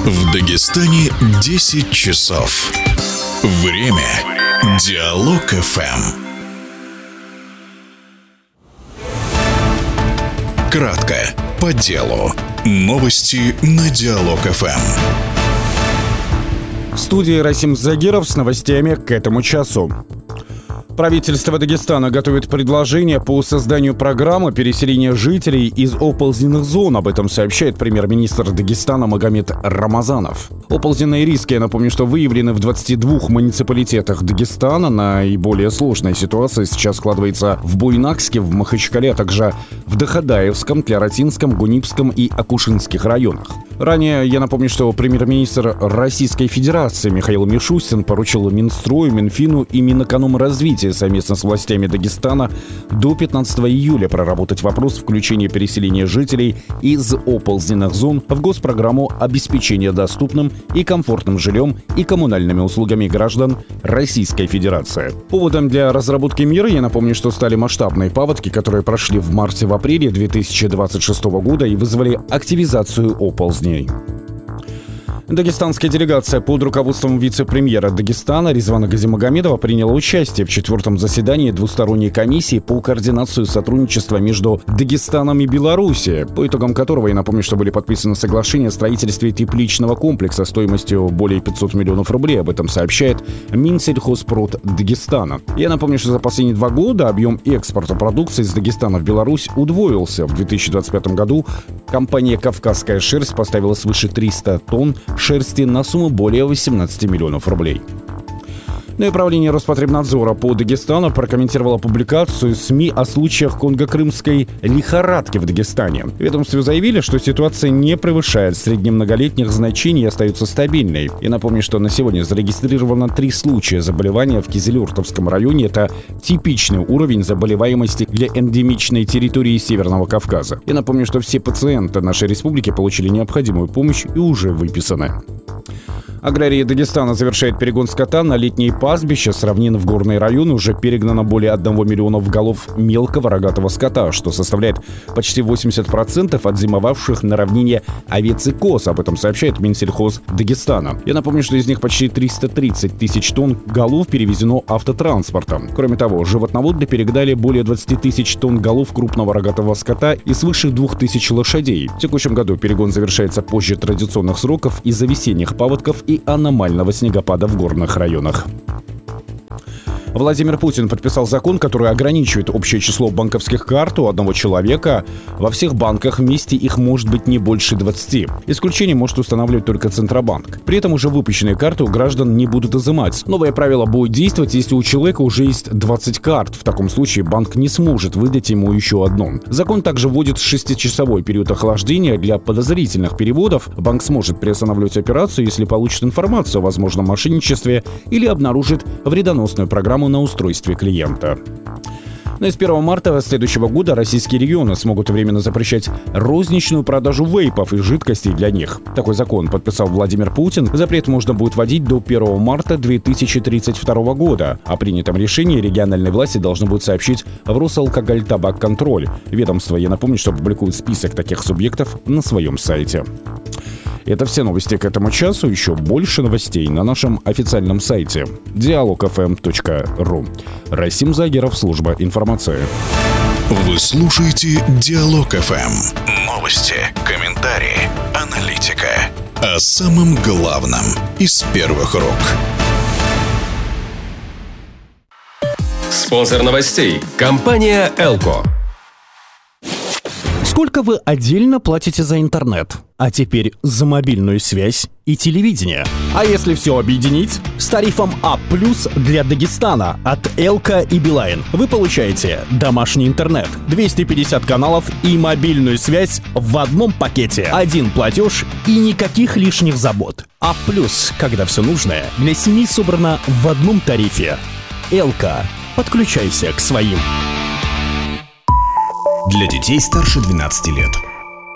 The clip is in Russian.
В Дагестане 10 часов. Время. Диалог ФМ. Кратко, по делу. Новости на Диалог ФМ. В студии Расим Загиров с новостями к этому часу. Правительство Дагестана готовит предложение по созданию программы переселения жителей из оползненных зон. Об этом сообщает премьер-министр Дагестана Магомед Рамазанов. Оползненные риски, я напомню, что выявлены в 22 муниципалитетах Дагестана. Наиболее сложная ситуация сейчас складывается в Буйнакске, в Махачкале, а также в Дахадаевском, Тляратинском, Гунипском и Акушинских районах. Ранее я напомню, что премьер-министр Российской Федерации Михаил Мишустин поручил Минстрою, Минфину и Минэкономразвития совместно с властями Дагестана до 15 июля проработать вопрос включения переселения жителей из оползненных зон в госпрограмму обеспечения доступным и комфортным жильем и коммунальными услугами граждан Российской Федерации. Поводом для разработки меры, я напомню, что стали масштабные паводки, которые прошли в марте-апреле 2026 года и вызвали активизацию оползней. Дагестанская делегация под руководством вице-премьера Дагестана Резвана Газимагомедова приняла участие в 4-м заседании двусторонней комиссии по координации сотрудничества между Дагестаном и Белоруссией, по итогам которого, я напомню, что были подписаны соглашения о строительстве тепличного комплекса стоимостью более 500 миллионов рублей. Об этом сообщает Минсельхозпрод Дагестана. Я напомню, что за последние 2 года объем экспорта продукции из Дагестана в Беларусь удвоился. В 2025 году компания «Кавказская шерсть» поставила свыше 300 тонн шерсти на сумму более 18 миллионов рублей. Ну и правление Роспотребнадзора по Дагестану прокомментировало публикацию СМИ о случаях конго-крымской лихорадки в Дагестане. В ведомстве заявили, что ситуация не превышает среднемноголетних значений и остается стабильной. И напомню, что на сегодня зарегистрировано 3 случая заболевания в Кизилюртовском районе. Это типичный уровень заболеваемости для эндемичной территории Северного Кавказа. И напомню, что все пациенты нашей республики получили необходимую помощь и уже выписаны. Аграрии Дагестана завершает перегон скота на летние пастбища. С равнин в горные районы уже перегнано более 1 миллиона голов мелкого рогатого скота, что составляет почти 80% от зимовавших на равнине овец и коз. Об этом сообщает Минсельхоз Дагестана. Я напомню, что из них почти 330 тысяч тонн голов перевезено автотранспортом. Кроме того, животноводы перегнали более 20 тысяч тонн голов крупного рогатого скота и свыше 2000 лошадей. В текущем году перегон завершается позже традиционных сроков из-за весенних паводков и аномального снегопада в горных районах. Владимир Путин подписал закон, который ограничивает общее число банковских карт у одного человека. Во всех банках вместе их может быть не больше 20. Исключение может устанавливать только Центробанк. При этом уже выпущенные карты у граждан не будут изымать. Новое правило будет действовать, если у человека уже есть 20 карт. В таком случае банк не сможет выдать ему еще одну. Закон также вводит 6-часовой период охлаждения для подозрительных переводов. Банк сможет приостанавливать операцию, если получит информацию о возможном мошенничестве или обнаружит вредоносную программу на устройстве клиента. Но с 1 марта следующего года российские регионы смогут временно запрещать розничную продажу вейпов и жидкостей для них. Такой закон подписал Владимир Путин. Запрет можно будет вводить до 1 марта 2032 года. О принятом решении региональные власти должны будут сообщить в Росалкогольтабакконтроль. Ведомство, я напомню, что публикует список таких субъектов на своем сайте. Это все новости к этому часу. Еще больше новостей на нашем официальном сайте dialogfm.ru. Расим Загиров, служба информации. Вы слушаете Диалог ФМ. Новости, комментарии, аналитика. О самом главном из первых рук. Спонсор новостей – компания «Элко». Сколько вы отдельно платите за интернет? А теперь за мобильную связь и телевидение. А если все объединить? С тарифом А+ для Дагестана от Элко и Билайн вы получаете домашний интернет, 250 каналов и мобильную связь в одном пакете. Один платеж и никаких лишних забот. А+, когда все нужное для семьи собрано в одном тарифе. Элко. Подключайся к своим. Для детей старше 12 лет.